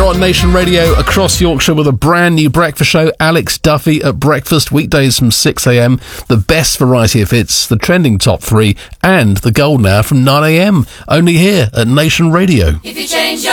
You're on Nation Radio across Yorkshire with a brand new breakfast show. Alex Duffy at breakfast, weekdays from 6am. The best variety of hits, the trending top 3, and the golden hour from 9am. Only here at Nation Radio. If you change your